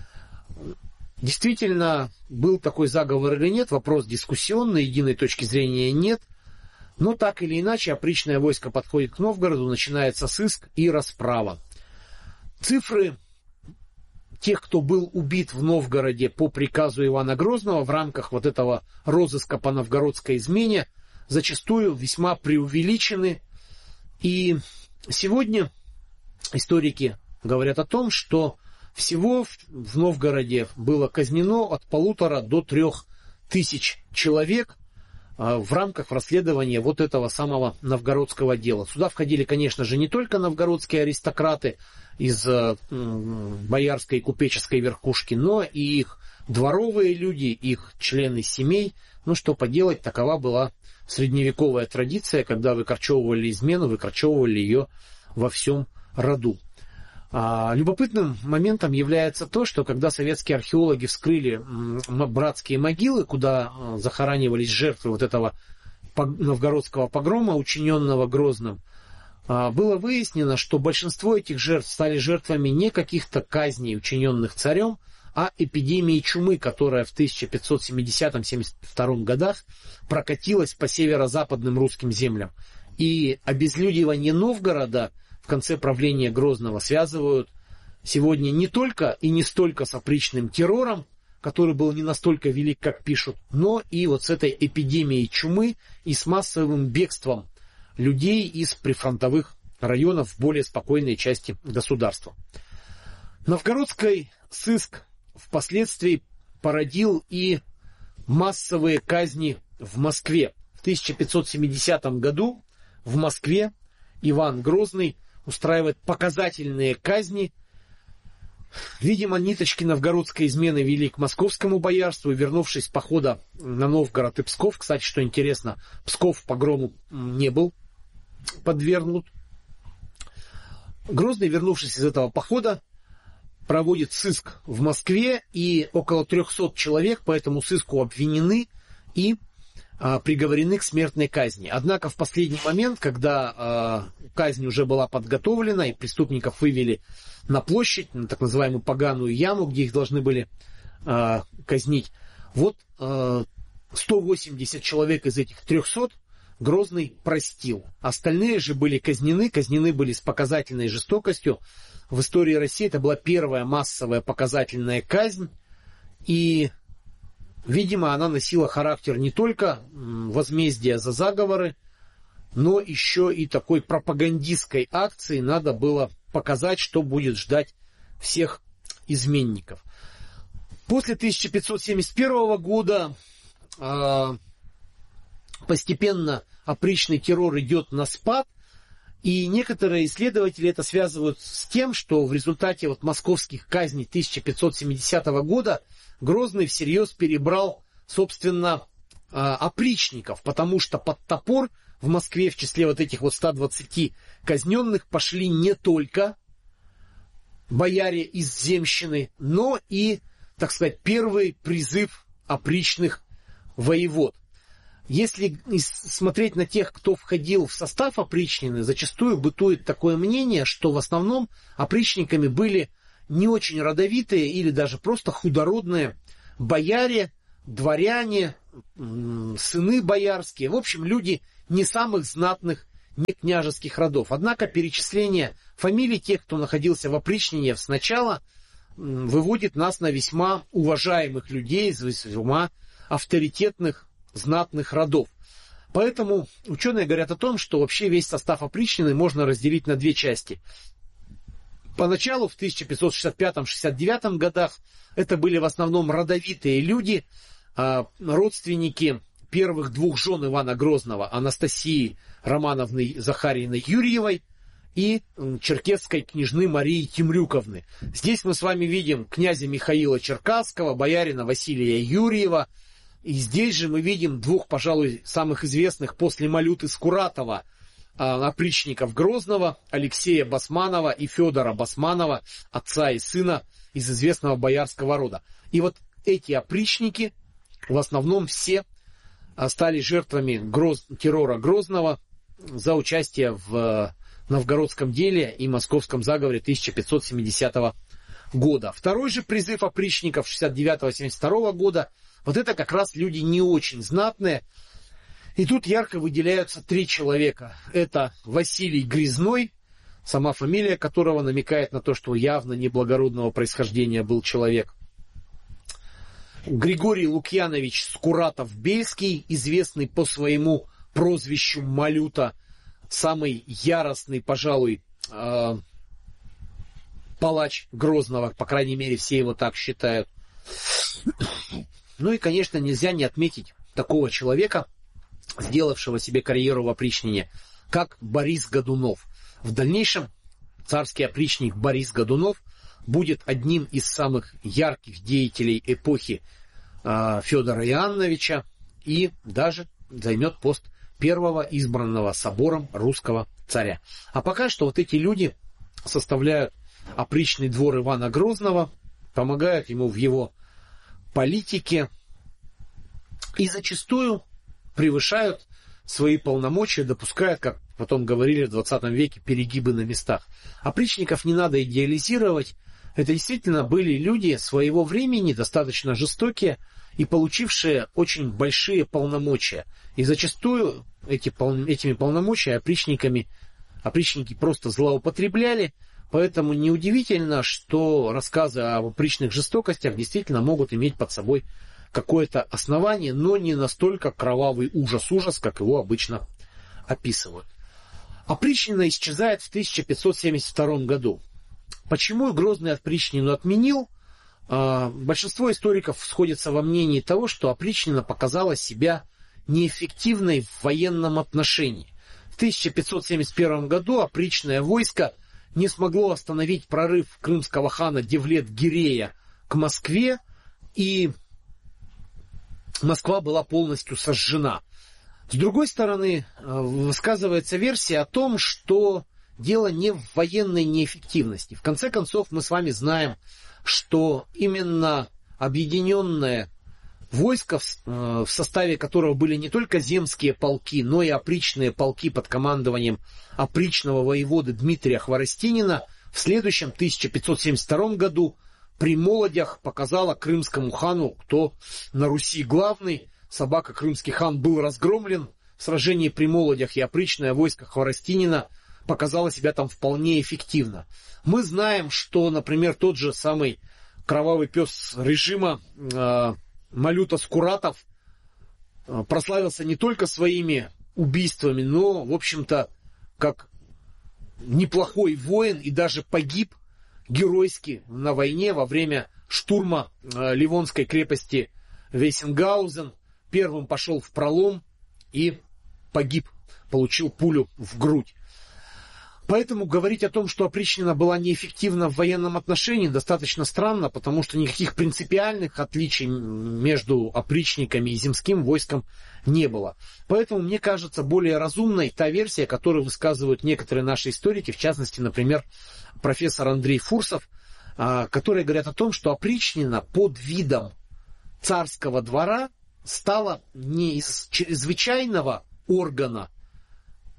Действительно, был такой заговор или нет, вопрос дискуссионный, единой точки зрения нет. Но так или иначе, опричное войско подходит к Новгороду, начинается сыск и расправа. Цифры тех, кто был убит в Новгороде по приказу Ивана Грозного в рамках вот этого розыска по новгородской измене, зачастую весьма преувеличены. И сегодня историки говорят о том, что всего в Новгороде было казнено от 1500 до 3000 человек в рамках расследования вот этого самого новгородского дела. Сюда входили, конечно же, не только новгородские аристократы из боярской и купеческой верхушки, но и их дворовые люди, их члены семей. Ну, что поделать, такова была средневековая традиция, когда выкорчевывали измену, выкорчевывали ее во всем роду. Любопытным моментом является то, что когда советские археологи вскрыли братские могилы, куда захоранивались жертвы вот этого новгородского погрома, учиненного Грозным, было выяснено, что большинство этих жертв стали жертвами не каких-то казней, учиненных царем, а эпидемии чумы, которая в 1570-72 годах прокатилась по северо-западным русским землям. И обезлюдивание Новгорода в конце правления Грозного связывают сегодня не только и не столько с опричным террором, который был не настолько велик, как пишут, но и вот с этой эпидемией чумы и с массовым бегством людей из прифронтовых районов в более спокойной части государства. Новгородский сыск впоследствии породил и массовые казни в Москве. В 1570 году в Москве Иван Грозный устраивает показательные казни. Видимо, ниточки новгородской измены вели к московскому боярству, и, вернувшись с похода на Новгород и Псков, кстати, что интересно, Псков погрому не был подвергнут, Грозный, вернувшись из этого похода, проводит сыск в Москве, и около 300 человек по этому сыску обвинены и приговорены к смертной казни. Однако в последний момент, когда казнь уже была подготовлена и преступников вывели на площадь, на так называемую поганую яму, где их должны были казнить, вот 180 человек из этих 300 Грозный простил. Остальные же были казнены были с показательной жестокостью. В истории России это была первая массовая показательная казнь, и видимо, она носила характер не только возмездия за заговоры, но еще и такой пропагандистской акции. Надо было показать, что будет ждать всех изменников. После 1571 года постепенно опричный террор идет на спад, и некоторые исследователи это связывают с тем, что в результате вот московских казней 1570 года Грозный всерьез перебрал, собственно, опричников, потому что под топор в Москве в числе вот этих вот 120 казненных пошли не только бояре из земщины, но и, так сказать, первый призыв опричных воевод. Если смотреть на тех, кто входил в состав опричнины, зачастую бытует такое мнение, что в основном опричниками были не очень родовитые или даже просто худородные бояре, дворяне, сыны боярские, в общем, люди не самых знатных, не княжеских родов. Однако перечисление фамилий тех, кто находился в опричнине сначала, выводит нас на весьма уважаемых людей из весьма авторитетных, знатных родов. Поэтому ученые говорят о том, что вообще весь состав опричнины можно разделить на две части. Поначалу, в 1565-69 годах, это были в основном родовитые люди, родственники первых двух жен Ивана Грозного, Анастасии Романовны Захарьевны Юрьевой и черкесской княжны Марии Темрюковны. Здесь мы с вами видим князя Михаила Черкасского, боярина Василия Юрьева. И здесь же мы видим двух, пожалуй, самых известных после Малюты Скуратова опричников Грозного, Алексея Басманова и Федора Басманова, отца и сына из известного боярского рода. И вот эти опричники в основном все стали жертвами террора Грозного за участие в новгородском деле и московском заговоре 1570 года. Второй же призыв опричников 69-72 года, вот это как раз люди не очень знатные. И тут ярко выделяются три человека. Это Василий Грязной, сама фамилия которого намекает на то, что явно неблагородного происхождения был человек. Григорий Лукьянович Скуратов-Бельский, известный по своему прозвищу Малюта, самый яростный, пожалуй, палач Грозного, по крайней мере, все его так считают. Ну и, конечно, нельзя не отметить такого человека, сделавшего себе карьеру в опричнине, как Борис Годунов. В дальнейшем царский опричник Борис Годунов будет одним из самых ярких деятелей эпохи Федора Иоанновича и даже займет пост первого избранного собором русского царя. А пока что вот эти люди составляют опричный двор Ивана Грозного, помогают ему в его политике и зачастую превышают свои полномочия, допускают, как потом говорили в 20 веке, перегибы на местах. Опричников не надо идеализировать. Это действительно были люди своего времени, достаточно жестокие и получившие очень большие полномочия. И зачастую этими полномочиями опричники просто злоупотребляли. Поэтому неудивительно, что рассказы об опричных жестокостях действительно могут иметь под собой какое-то основание, но не настолько кровавый ужас, как его обычно описывают. Опричнина исчезает в 1572 году. Почему Грозный опричнину отменил? Большинство историков сходятся во мнении того, что опричнина показала себя неэффективной в военном отношении. В 1571 году опричное войско не смогло остановить прорыв крымского хана Девлет-Гирея к Москве, и Москва была полностью сожжена. С другой стороны, высказывается версия о том, что дело не в военной неэффективности. В конце концов, мы с вами знаем, что именно объединенное войско, в составе которого были не только земские полки, но и опричные полки под командованием опричного воеводы Дмитрия Хворостинина, в следующем 1572 году при Молодях показала крымскому хану, кто на Руси главный. Собака крымский хан был разгромлен в сражении при Молодях, и опричное войско Хворостинина показало себя там вполне эффективно. Мы знаем, что, например, тот же самый кровавый пес режима Малюта Скуратов прославился не только своими убийствами, но, в общем-то, как неплохой воин и даже погиб геройски на войне во время штурма Ливонской крепости Вейсенгаузен. Первым пошел в пролом и погиб, получил пулю в грудь. Поэтому говорить о том, что опричнина была неэффективна в военном отношении, достаточно странно, потому что никаких принципиальных отличий между опричниками и земским войском не было. Поэтому мне кажется более разумной та версия, которую высказывают некоторые наши историки, в частности, например, профессор Андрей Фурсов, которые говорят о том, что опричнина под видом царского двора стала не из чрезвычайного органа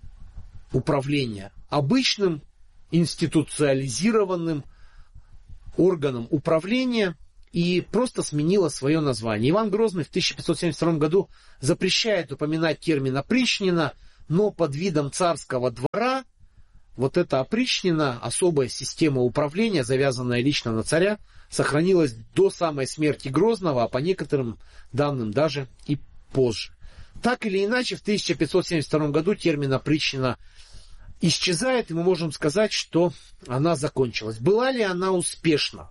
управления, обычным институциализированным органом управления и просто сменила свое название. Иван Грозный в 1572 году запрещает упоминать термин опричнина, но под видом царского двора вот эта опричнина, особая система управления, завязанная лично на царя, сохранилась до самой смерти Грозного, а по некоторым данным даже и позже. Так или иначе, в 1572 году термин опричнина исчезает, и мы можем сказать, что она закончилась. Была ли она успешна?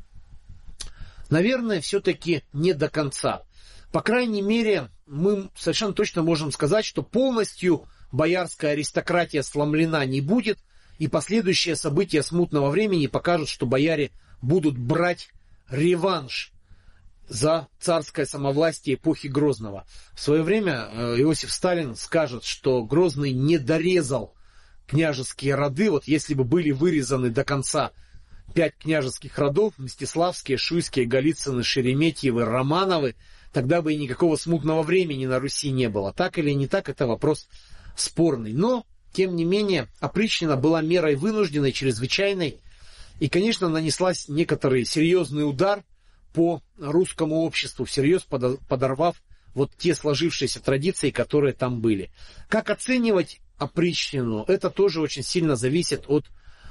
Наверное, все-таки не до конца. По крайней мере, мы совершенно точно можем сказать, что полностью боярская аристократия сломлена не будет, и последующие события смутного времени покажут, что бояре будут брать реванш за царское самовластие эпохи Грозного. В свое время Иосиф Сталин скажет, что Грозный не дорезал княжеские роды. Вот если бы были вырезаны до конца 5 княжеских родов, Мстиславские, Шуйские, Голицыны, Шереметьевы, Романовы, тогда бы и никакого смутного времени на Руси не было. Так или не так, это вопрос спорный. Но, тем не менее, опричнина была мерой вынужденной, чрезвычайной, и, конечно, нанеслась некоторый серьезный удар по русскому обществу, всерьез подорвав вот те сложившиеся традиции, которые там были. Как оценивать опричнину? Это тоже очень сильно зависит от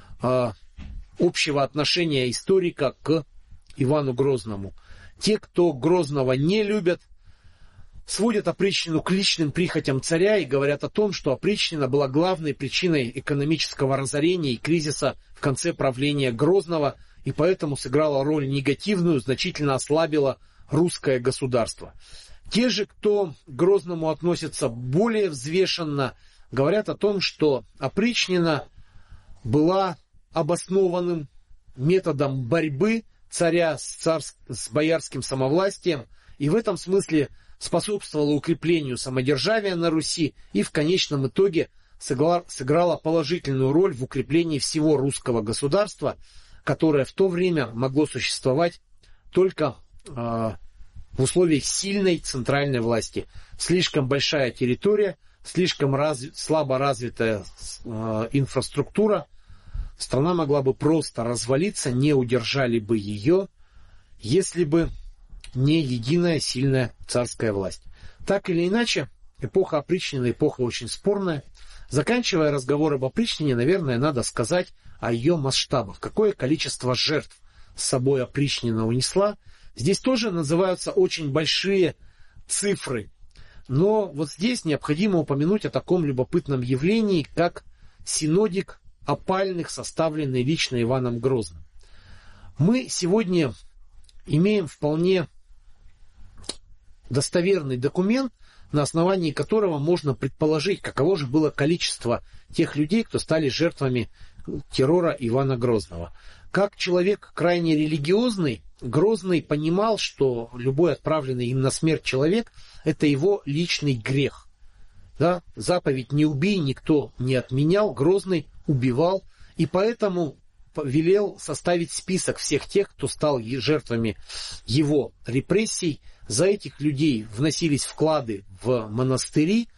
общего отношения историка к Ивану Грозному. Те, кто Грозного не любят, сводят опричнину к личным прихотям царя и говорят о том, что опричнина была главной причиной экономического разорения и кризиса в конце правления Грозного, и поэтому сыграла роль негативную, значительно ослабила русское государство. Те же, кто к Грозному относятся более взвешенно, говорят о том, что опричнина была обоснованным методом борьбы царя с боярским самовластием, и в этом смысле способствовала укреплению самодержавия на Руси и в конечном итоге сыграла положительную роль в укреплении всего русского государства, которое в то время могло существовать только в условиях сильной центральной власти. Слишком большая территория, слишком слабо развитая инфраструктура, страна могла бы просто развалиться, не удержали бы ее, если бы не единая сильная царская власть. Так или иначе, эпоха опричнины эпоха очень спорная. Заканчивая разговор об опричнине, наверное, надо сказать о ее масштабах. Какое количество жертв с собой опричнина унесла. Здесь тоже называются очень большие цифры. Но вот здесь необходимо упомянуть о таком любопытном явлении, как синодик опальных, составленный лично Иваном Грозным. Мы сегодня имеем вполне достоверный документ, на основании которого можно предположить, каково же было количество тех людей, кто стали жертвами террора Ивана Грозного. Как человек крайне религиозный, Грозный понимал, что любой отправленный им на смерть человек – это его личный грех. Да? Заповедь «не убей» никто не отменял, Грозный убивал, и поэтому велел составить список всех тех, кто стал жертвами его репрессий. За этих людей вносились вклады в монастыри,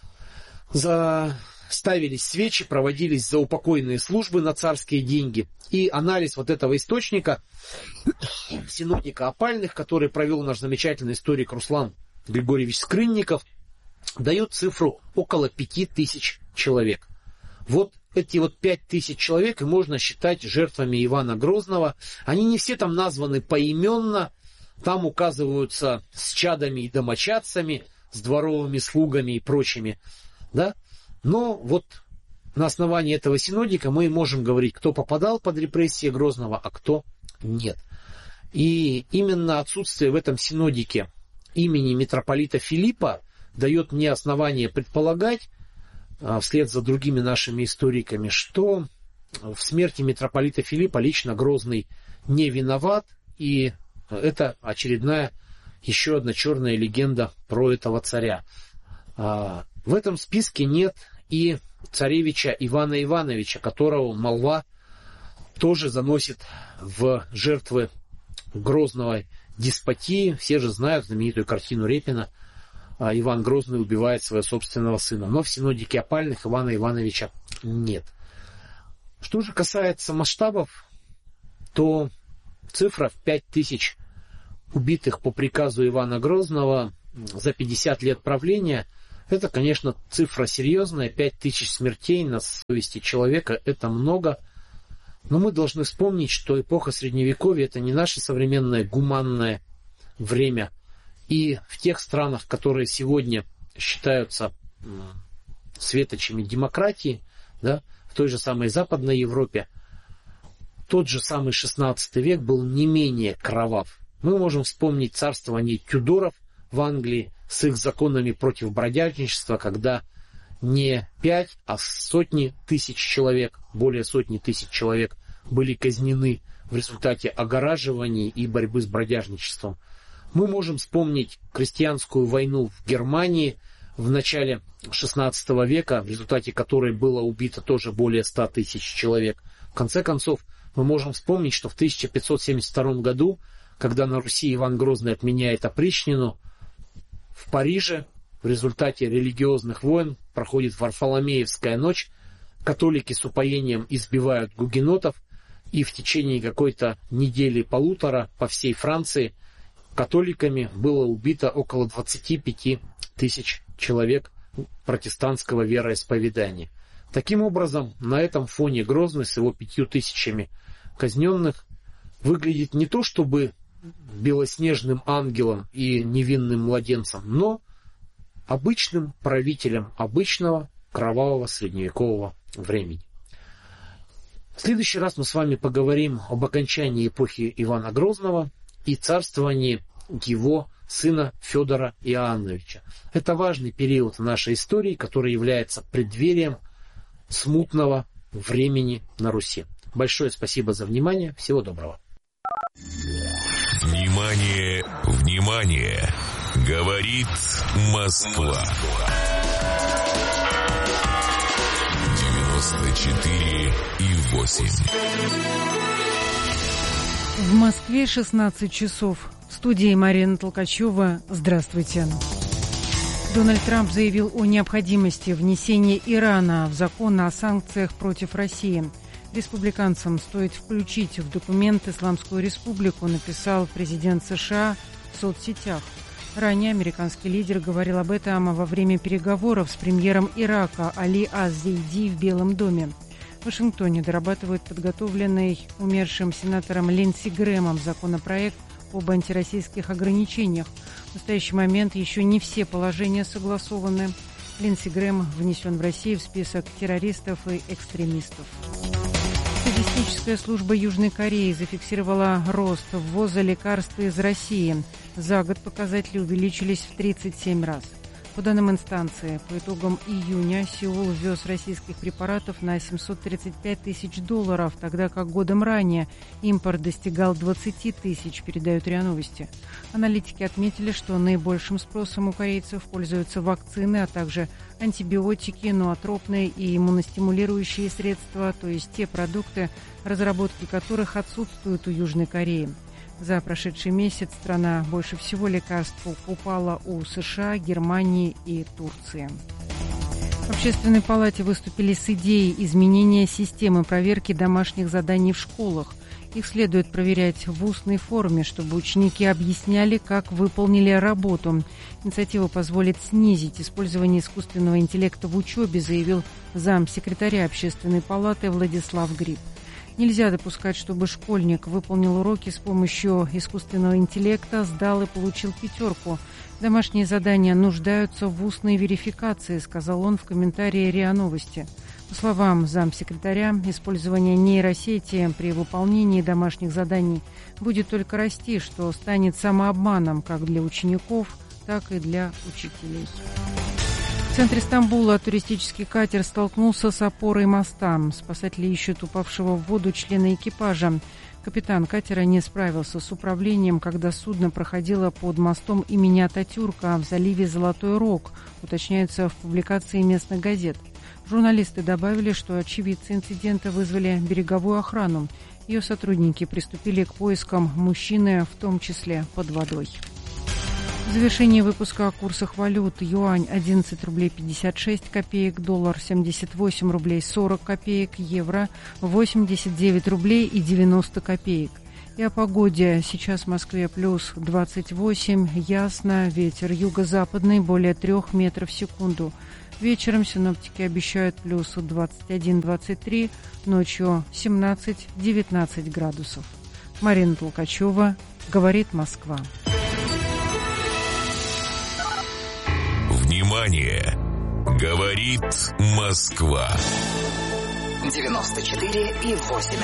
ставились свечи, проводились заупокойные службы на царские деньги. И анализ вот этого источника, синодика опальных, который провел наш замечательный историк Руслан Григорьевич Скрынников, дает цифру около 5000 человек. Вот эти вот 5000 человек и можно считать жертвами Ивана Грозного. Они не все там названы поименно, там указываются с чадами и домочадцами, с дворовыми слугами и прочими. Да? Но вот на основании этого синодика мы можем говорить, кто попадал под репрессии Грозного, а кто нет. И именно отсутствие в этом синодике имени митрополита Филиппа дает мне основание предполагать, вслед за другими нашими историками, что в смерти митрополита Филиппа лично Грозный не виноват, и это очередная, еще одна черная легенда про этого царя. В этом списке нет и царевича Ивана Ивановича, которого молва тоже заносит в жертвы Грозной деспотии. Все же знают знаменитую картину Репина «Иван Грозный убивает своего собственного сына». Но в синодике опальных Ивана Ивановича нет. Что же касается масштабов, то цифра в 5000 убитых по приказу Ивана Грозного за 50 лет правления, это, конечно, цифра серьезная. 5000 смертей на совести человека – это много. Но мы должны вспомнить, что эпоха Средневековья – это не наше современное гуманное время. И в тех странах, которые сегодня считаются светочами демократии, да, в той же самой Западной Европе, тот же самый XVI век был не менее кровав. Мы можем вспомнить царствование Тюдоров в Англии с их законами против бродяжничества, когда не 5, а сотни тысяч человек, более сотни тысяч человек были казнены в результате огораживаний и борьбы с бродяжничеством. Мы можем вспомнить крестьянскую войну в Германии в начале XVI века, в результате которой было убито тоже более 100 тысяч человек. В конце концов, мы можем вспомнить, что в 1572 году, когда на Руси Иван Грозный отменяет опричнину, в Париже в результате религиозных войн проходит Варфоломеевская ночь, католики с упоением избивают гугенотов, и в течение какой-то недели-полутора по всей Франции католиками было убито около 25 тысяч человек протестантского вероисповедания. Таким образом, на этом фоне Грозный с его 5000 казненных выглядит не то чтобы белоснежным ангелом и невинным младенцем, но обычным правителем обычного кровавого средневекового времени. В следующий раз мы с вами поговорим об окончании эпохи Ивана Грозного и царствовании его сына Федора Иоанновича. Это важный период нашей истории, который является преддверием смутного времени на Руси. Большое спасибо за внимание. Всего доброго. Внимание, внимание! Говорит Москва. 94,8. В Москве 16 часов. В студии Марина Толкачева. Здравствуйте. Дональд Трамп заявил о необходимости внесения Ирана в закон о санкциях против России. Республиканцам стоит включить в документ Исламскую Республику, написал президент США в соцсетях. Ранее американский лидер говорил об этом во время переговоров с премьером Ирака Али аз-Зейди в Белом доме. В Вашингтоне дорабатывают подготовленный умершим сенатором Линдси Грэмом законопроект об антироссийских ограничениях. В настоящий момент еще не все положения согласованы. Линдси Грэм внесен в Россию в список террористов и экстремистов. Статистическая служба Южной Кореи зафиксировала рост ввоза лекарств из России. За год показатели увеличились в 37 раз. По данным инстанции, по итогам июня Сеул ввез российских препаратов на $735 тысяч, тогда как годом ранее импорт достигал 20 тысяч, передают РИА Новости. Аналитики отметили, что наибольшим спросом у корейцев пользуются вакцины, а также антибиотики, ноотропные и иммуностимулирующие средства, то есть те продукты, разработки которых отсутствуют у Южной Кореи. За прошедший месяц страна больше всего лекарств покупала у США, Германии и Турции. В Общественной палате выступили с идеей изменения системы проверки домашних заданий в школах. Их следует проверять в устной форме, чтобы ученики объясняли, как выполнили работу. Инициатива позволит снизить использование искусственного интеллекта в учебе, заявил замсекретаря Общественной палаты Владислав Гриб. Нельзя допускать, чтобы школьник выполнил уроки с помощью искусственного интеллекта, сдал и получил 5. Домашние задания нуждаются в устной верификации, сказал он в комментарии РИА Новости. По словам замсекретаря, использование нейросети при выполнении домашних заданий будет только расти, что станет самообманом как для учеников, так и для учителей. В центре Стамбула туристический катер столкнулся с опорой моста. Спасатели ищут упавшего в воду члена экипажа. Капитан катера не справился с управлением, когда судно проходило под мостом имени Ататюрка в заливе Золотой Рог, уточняется в публикации местных газет. Журналисты добавили, что очевидцы инцидента вызвали береговую охрану. Ее сотрудники приступили к поискам мужчины, в том числе под водой. В завершении выпуска о курсах валют. Юань 11 рублей 56 копеек, доллар 78 рублей 40 копеек, евро 89 рублей и 90 копеек. И о погоде. Сейчас в Москве плюс 28, ясно, ветер юго-западный более 3 метров в секунду. Вечером синоптики обещают плюс 21-23, ночью 17-19 градусов. Марина Толкачева, «Говорит Москва». Внимание! Говорит Москва. 94,8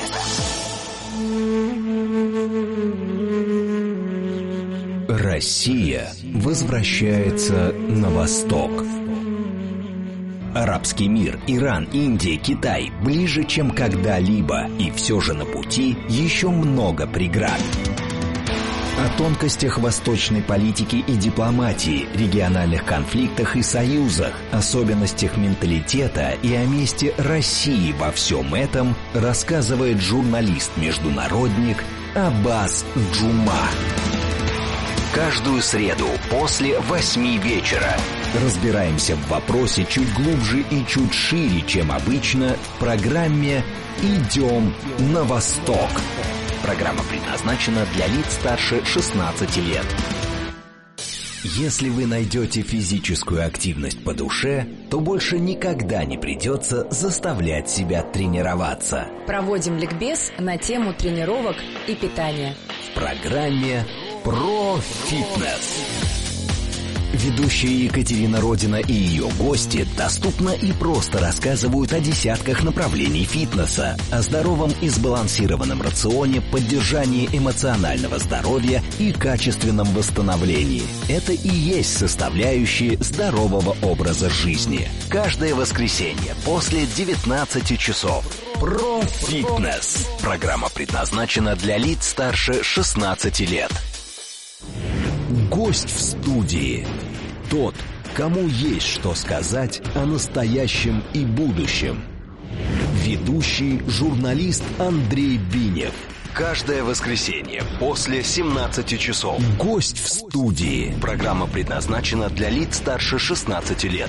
FM. Россия возвращается на восток. Арабский мир, Иран, Индия, Китай ближе, чем когда-либо, и все же на пути еще много преград. О тонкостях восточной политики и дипломатии, региональных конфликтах и союзах, особенностях менталитета и о месте России во всем этом рассказывает журналист-международник Аббас Джума. Каждую среду после 8 вечера разбираемся в вопросе чуть глубже и чуть шире, чем обычно, в программе «Идем на восток». Программа предназначена для лиц старше 16 лет. Если вы найдете физическую активность по душе, то больше никогда не придется заставлять себя тренироваться. Проводим ликбез на тему тренировок и питания. В программе «Про фитнес». Ведущие Екатерина Родина и ее гости доступно и просто рассказывают о десятках направлений фитнеса, о здоровом и сбалансированном рационе, поддержании эмоционального здоровья и качественном восстановлении. Это и есть составляющие здорового образа жизни. Каждое воскресенье после 19 часов. Про фитнес. Программа предназначена для лиц старше 16 лет. Гость в студии. Тот, кому есть что сказать о настоящем и будущем. Ведущий журналист Андрей Бинев. Каждое воскресенье после 17 часов. Гость в студии. Программа предназначена для лиц старше 16 лет.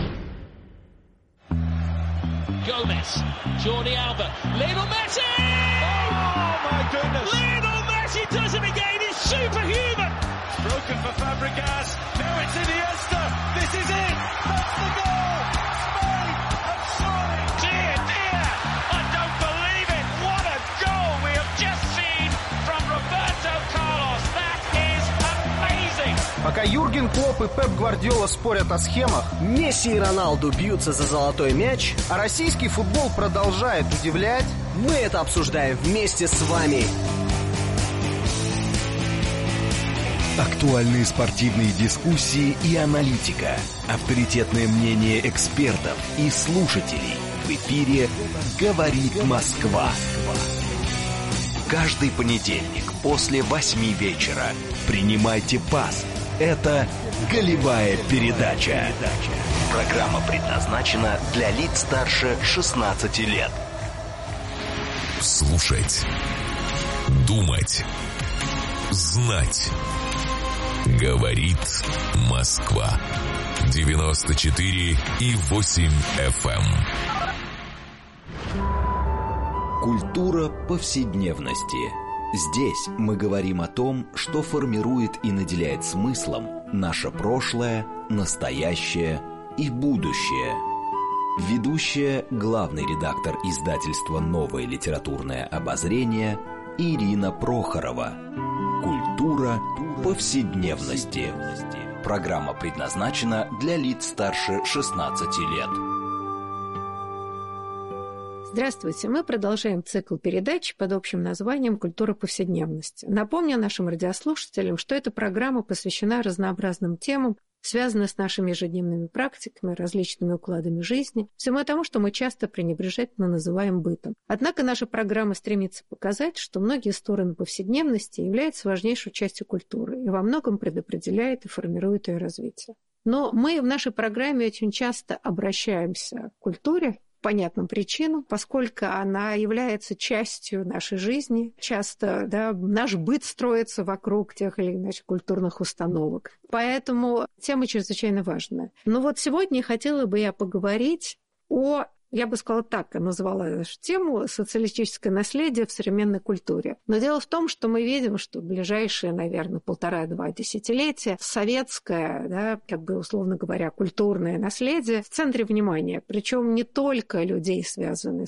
Gomez, Jordi Alba, Lionel Messi! Oh my goodness! Lionel Messi does it again. He's superhuman. Broken for Fabregas. Now it's Iniesta. This is it. That's the goal. Spain have scored. Dear, dear. I don't believe it. What a goal we have just seen from Roberto Carlos. That is amazing. Пока Юрген Клопп и Пеп Гвардиола спорят о схемах, Месси и Роналду бьются за золотой мяч, а российский футбол продолжает удивлять, мы это обсуждаем вместе с вами. Актуальные спортивные дискуссии и аналитика. Авторитетное мнение экспертов и слушателей. В эфире «Говорит Москва». Каждый понедельник после 8 вечера. Принимайте пас. Это «Голевая передача». Программа предназначена для лиц старше 16 лет. Слушать. Думать. Знать. Говорит Москва. 94,8 FM. Культура повседневности. Здесь мы говорим о том, что формирует и наделяет смыслом наше прошлое, настоящее и будущее. Ведущая, главный редактор издательства «Новое литературное обозрение» Ирина Прохорова. Культура повседневности. Программа предназначена для лиц старше 16 лет. Здравствуйте, мы продолжаем цикл передач под общим названием «Культура повседневности». Напомню нашим радиослушателям, что эта программа посвящена разнообразным темам, связанным с нашими ежедневными практиками, различными укладами жизни, всему тому, что мы часто пренебрежительно называем бытом. Однако наша программа стремится показать, что многие стороны повседневности являются важнейшей частью культуры и во многом предопределяет и формирует ее развитие. Но мы в нашей программе очень часто обращаемся к культуре, понятным причинам, поскольку она является частью нашей жизни. Часто наш быт строится вокруг тех или иных культурных установок. Поэтому тема чрезвычайно важная. Но вот сегодня хотела бы я поговорить о Я бы сказала так, назвала нашу тему «Социалистическое наследие в современной культуре». Но дело в том, что мы видим, что в ближайшие, наверное, 1,5-2 десятилетия советское, да, как бы, условно говоря, культурное наследие в центре внимания. Причем не только людей, связанных